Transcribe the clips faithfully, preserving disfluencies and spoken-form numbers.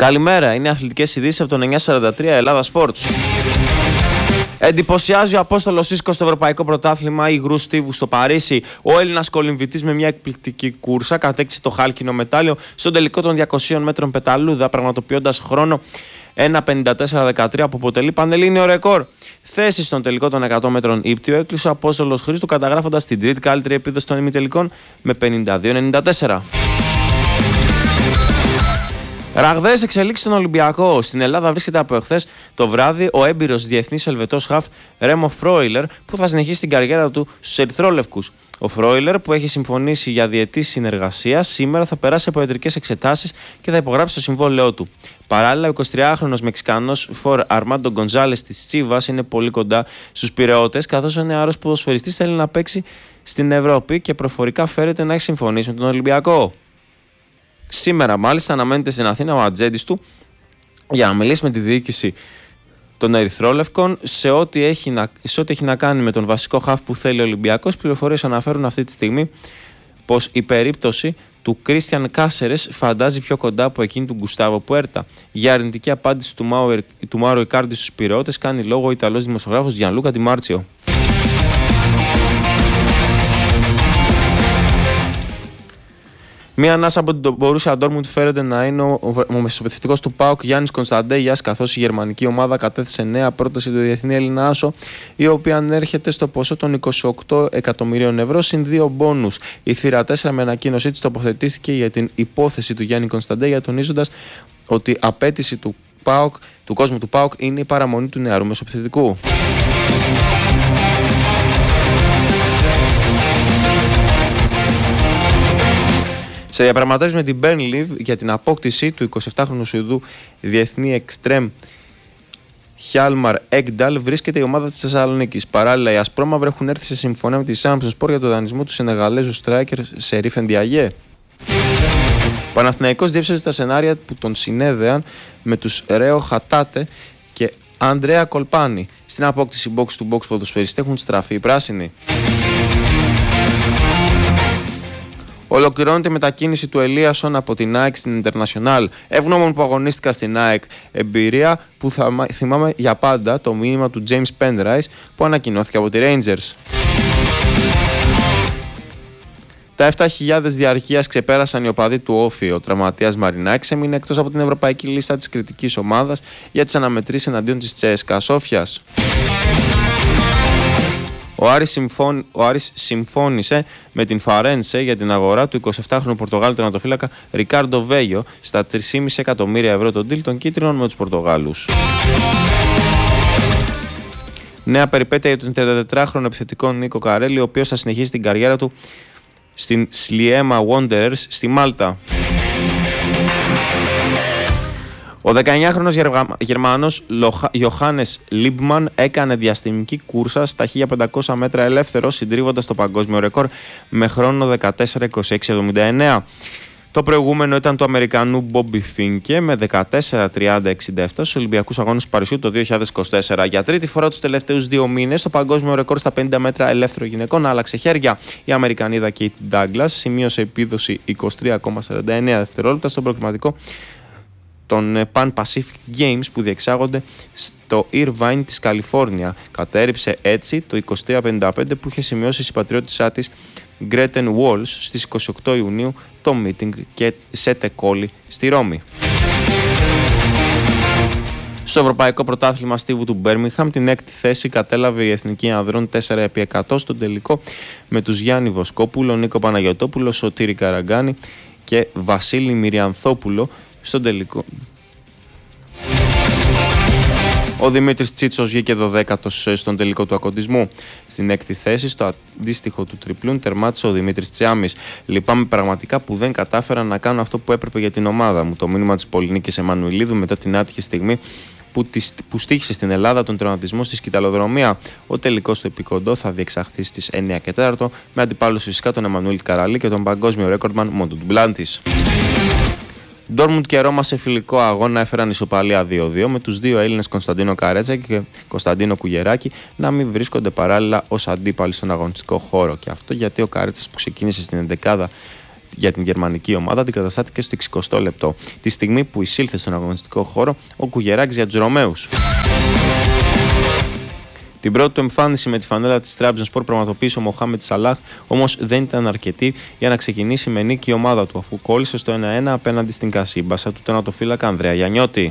Καλημέρα, είναι αθλητικές ειδήσεις από τον εννιακόσια σαράντα τρία Ελλάδα Sports. Εντυπωσιάζει ο Απόστολος Σίσκος στο Ευρωπαϊκό Πρωτάθλημα υγρού στίβου στο Παρίσι. Ο Έλληνας κολυμβητής με μια εκπληκτική κούρσα κατέκτησε το χάλκινο μετάλλιο στον τελικό των διακοσίων μέτρων πεταλούδα, πραγματοποιώντας χρόνο ένα πενήντα τέσσερα δεκατρία που αποτελεί πανελλήνιο ρεκόρ. Θέση στον τελικό των εκατό μέτρων ύπτιο έκλεισε ο Απόστολος Χρήστου, καταγράφοντας την τρίτη καλύτερη επίδοση των ημιτελικών με πενήντα δύο ενενήντα τέσσερα. Ραγδαίες εξελίξεις στον Ολυμπιακό. Στην Ελλάδα βρίσκεται από εχθές το βράδυ ο έμπειρος διεθνής Ελβετός χαφ Ρέμο Φρόιλερ, που θα συνεχίσει την καριέρα του στους Ερυθρόλευκους. Ο Φρόιλερ, που έχει συμφωνήσει για διετή συνεργασία, σήμερα θα περάσει από ιατρικές εξετάσεις και θα υπογράψει το συμβόλαιό του. Παράλληλα, ο εικοσιτριάχρονος Μεξικανός φορ Αρμάντο Γκονζάλες της Τσίβας είναι πολύ κοντά στους Πειραιώτες, καθώς ο νεαρός ποδοσφαιριστής θέλει να παίξει στην Ευρώπη και προφορικά φέρεται να έχει συμφωνήσει με τον Ολυμπιακό. Σήμερα, μάλιστα, αναμένεται στην Αθήνα ο ατζέντης του για να μιλήσει με τη διοίκηση των Ερυθρόλευκων σε ό,τι έχει να, σε ό,τι έχει να κάνει με τον βασικό χαφ που θέλει ο Ολυμπιακός. Πληροφορίες αναφέρουν αυτή τη στιγμή πως η περίπτωση του Κρίστιαν Κάσερες φαντάζει πιο κοντά από εκείνη του Γκουστάβο Πουέρτα. Για αρνητική απάντηση του, Μάου, του Μάρο Ικάρντι στους Πειραιώτες κάνει λόγο ο Ιταλός δημοσιογράφος Γιανλούκα Ντι Μάρτσιο. Μία ανάσα από την Μπορούσια Ντόρτμουντ φέρεται να είναι ο, ο μεσοπαιδευτικός του ΠΑΟΚ Γιάννης Κωνσταντέγιας, καθώς η γερμανική ομάδα κατέθεσε νέα πρόταση του Διεθνή Έλληνα Άσο, η οποία ανέρχεται στο ποσό των είκοσι οκτώ εκατομμυρίων ευρώ συν δύο μπόνους. Η θύρα τέσσερα με ανακοίνωσή της τοποθετήθηκε για την υπόθεση του Γιάννη Κωνσταντέγια, τονίζοντας ότι απέτηση του, ΠΑΟΚ, του κόσμου του ΠΑΟΚ είναι η παραμονή του νεαρού μεσοπαιδευτικού. Σε διαπραγματεύσεις με την Bernliv για την απόκτηση του εικοσιεπτάχρονου Σουηδού διεθνή εξτρέμ Χιάλμαρ Έγκνταλ βρίσκεται η ομάδα της Θεσσαλονίκης. Παράλληλα, οι ασπρόμαυροι έχουν έρθει σε συμφωνία με τη Samsung Sport για το δανεισμό του Σενεγαλέζου striker Σερίφ Ενδιαγέ. Ο Παναθηναϊκός διέψευσε τα σενάρια που τον συνέδεαν με τους Ρέο Χατάτε και Αντρέα Κολπάνη. Στην απόκτηση box to box ποδοσφαιριστές έχουν στραφεί οι πράσινοι. Ολοκληρώνεται η μετακίνηση του Ελίασον από την ΑΕΚ στην Ιντερνασιονάλ. Ευγνώμων που αγωνίστηκα στην ΑΕΚ, εμπειρία που θα θυμάμαι για πάντα το μήνυμα του James Penrice που ανακοινώθηκε από τη Rangers. Τα επτά χιλιάδες διαρκείας ξεπέρασαν οι οπαδοί του Όφη. Ο τραυματίας Μαρινάκης έμεινε εκτός από την ευρωπαϊκή λίστα της κριτικής ομάδας για τις αναμετρήσεις εναντίον της Τσέσκα Σόφιας. Ο Άρης, συμφών... ο Άρης συμφώνησε με την Φαρέντσε για την αγορά του εικοσιεπτάχρονου Πορτογάλου τερματοφύλακα Ρικάρντο Βέγιο στα τρία κόμμα πέντε εκατομμύρια ευρώ τον deal των κίτρινων με τους Πορτογάλους. Νέα περιπέτεια για τον τριαντατετράχρονο επιθετικό Νίκο Καρέλη, ο οποίος θα συνεχίσει την καριέρα του στην Sliema Wanderers στη Μάλτα. Ο δεκαεννιάχρονος Γερμανός Ιωχάνες Λίμπμαν έκανε διαστημική κούρσα στα χίλια πεντακόσια μέτρα ελεύθερο, συντρίβοντας το παγκόσμιο ρεκόρ με χρόνο δεκατέσσερα είκοσι έξι εβδομήντα εννέα. Το προηγούμενο ήταν του Αμερικανού Μπόμπι Φίνκε με δεκατέσσερα τριάντα εξήντα επτά στους Ολυμπιακούς Αγώνες του Παρισιού το δύο χιλιάδες είκοσι τέσσερα. Για τρίτη φορά τους τελευταίους δύο μήνες, το παγκόσμιο ρεκόρ στα πενήντα μέτρα ελεύθερο γυναικών άλλαξε χέρια. Η Αμερικανίδα Κέιτ Ντάγκλας σημείωσε επίδοση είκοσι τρία κόμμα σαράντα εννέα δευτερόλεπτα στο προκριματικό των Pan Pacific Games που διεξάγονται στο Irvine της Καλιφόρνια. Κατέριψε έτσι το είκοσι τρία πενήντα πέντε που είχε σημειώσει η συμπατριώτησά της Γκρέτεν Walls στις είκοσι οκτώ Ιουνίου το meeting και σε τεκόλι στη Ρώμη. Στο Ευρωπαϊκό Πρωτάθλημα Στίβου του Μπέρμιγχαμ την έκτη θέση κατέλαβε η Εθνική Ανδρών τέσσερα επί εκατό στον τελικό με τους Γιάννη Βοσκόπουλο, Νίκο Παναγιωτόπουλο, Σωτήρη Καραγκάνη και Βασίλη Μυριανθόπουλο στον τελικό. Ο Δημήτρης Τσίτσος βγήκε δωδέκατος στον τελικό του ακοντισμού. Στην έκτη θέση, στο αντίστοιχο του τριπλούν, τερμάτισε ο Δημήτρης Τσιάμης. Λυπάμαι πραγματικά που δεν κατάφερα να κάνω αυτό που έπρεπε για την ομάδα μου. Το μήνυμα της Πολυνίκης Εμμανουηλίδου μετά την άτυχη στιγμή που, της, που στοίχησε στην Ελλάδα τον τερματισμό στη σκυταλοδρομία. Ο τελικός του επικοντό θα διεξαχθεί στις εννιά και τέσσερα με αντιπάλους φυσικά τον Εμμανουήλ Καραλή και τον παγκόσμιο ρέκορντμαν Μόντου Ντουμπλάντης. Ντόρτμουντ και Ρώμα σε φιλικό αγώνα έφεραν ισοπαλία δύο δύο με τους δύο Έλληνες Κωνσταντίνο Καρέτσα και Κωνσταντίνο Κουγεράκη να μην βρίσκονται παράλληλα ως αντίπαλοι στον αγωνιστικό χώρο. Και αυτό γιατί ο Καρέτσας που ξεκίνησε στην εντεκάδα για την γερμανική ομάδα αντικαταστάθηκε στο εξηκοστό λεπτό, τη στιγμή που εισήλθε στον αγωνιστικό χώρο ο Κουγεράκης για τους Ρωμαίους. Την πρώτη του εμφάνιση με τη φανέλα της Τραμπζονσπορ πραγματοποίησε ο Μοχάμετ Σαλάχ, όμως δεν ήταν αρκετή για να ξεκινήσει με νίκη η ομάδα του, αφού κόλλησε στο ένα ένα απέναντι στην Κασίμπασα του τερματοφύλακα Ανδρέα Γιαννιώτη.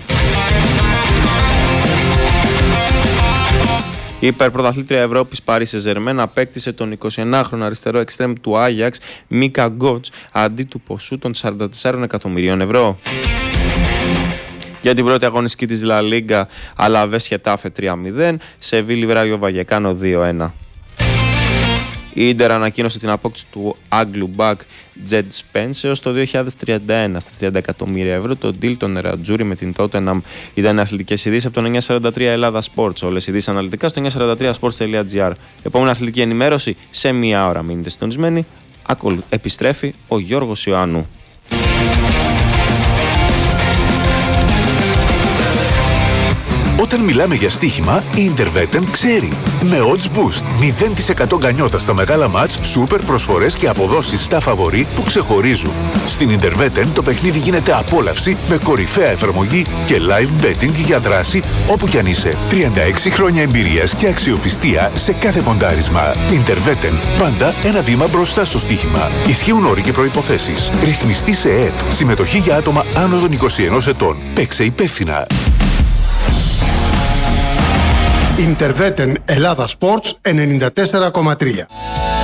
Η υπερπρωταθλήτρια Ευρώπης Paris Saint-Germain απέκτησε τον εικοσιενάχρονο αριστερό εξτρέμ του Άγιαξ Μίκα Γκότς αντί του ποσού των σαράντα τεσσάρων εκατομμυρίων ευρώ. Για την πρώτη αγωνιστική της Λα Λίγκα, Αλαβές Χετάφε τρία μηδέν, Σεβίλη Ράγιο Βαγεκάνο δύο ένα. Η Ίντερ ανακοίνωσε την απόκτηση του Άγγλου μπακ Τζεντ Σπένς έως το δύο χιλιάδες τριάντα ένα στα τριάντα εκατομμύρια ευρώ. Το deal των Νερατζούρι με την Tottenham. Ήταν αθλητικές ειδήσεις από το εννιακόσια σαράντα τρία Ελλάδα Sports. Όλες οι ειδήσεις αναλυτικά στο εννιακόσια σαράντα τρία sports τελεία gr. Επόμενη αθλητική ενημέρωση σε μία ώρα. Μείνετε συντονισμένοι. Επιστρέφει ο Γιώργος Ιωάννου. Όταν μιλάμε για στοίχημα, η Interveten ξέρει. Με Odds Boost, μηδέν τοις εκατό γκανιότα στα μεγάλα μάτς, σούπερ προσφορές και αποδόσεις στα φαβορί που ξεχωρίζουν. Στην Interveten το παιχνίδι γίνεται απόλαυση με κορυφαία εφαρμογή και live betting για δράση όπου κι αν είσαι. τριάντα έξι χρόνια εμπειρίας και αξιοπιστία σε κάθε ποντάρισμα. Interveten, πάντα ένα βήμα μπροστά στο στοίχημα. Ισχύουν όροι και προϋποθέσεις. Ρυθμιστή σε ΕΕΠ. Συμμετοχή για άτομα άνω των είκοσι ενός ετών. Παίξε υπεύθυνα. Interveten Ελλάδα Sports ενενήντα τέσσερα κόμμα τρία.